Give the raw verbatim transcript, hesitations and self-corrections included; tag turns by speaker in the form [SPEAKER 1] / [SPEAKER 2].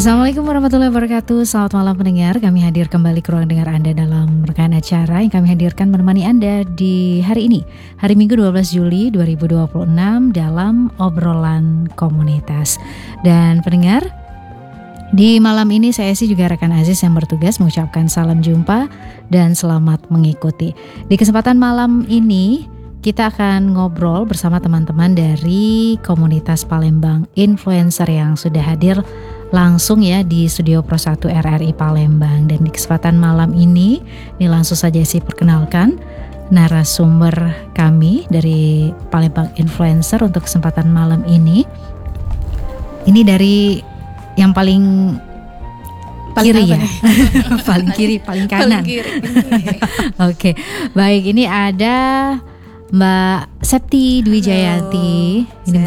[SPEAKER 1] Assalamualaikum warahmatullahi wabarakatuh. Selamat malam pendengar. Kami hadir kembali ke ruang dengar Anda dalam rangkaian acara yang kami hadirkan menemani Anda di hari ini, hari Minggu dua belas Juli dua ribu dua puluh enam dalam obrolan komunitas. Dan pendengar, di malam ini saya sih juga rekan Aziz yang bertugas mengucapkan salam jumpa dan selamat mengikuti. Di kesempatan malam ini kita akan ngobrol bersama teman-teman dari komunitas Palembang Influencer yang sudah hadir langsung ya di studio Pro satu R R I Palembang. Dan di kesempatan malam ini, ini langsung saja sih perkenalkan narasumber kami dari Palembang Influencer untuk kesempatan malam ini. Ini dari yang paling paling kiri ya, paling kiri, paling kanan. Paling kiri. Oke, baik. Ini ada Mbak Septi Dwi Jayanti. Ini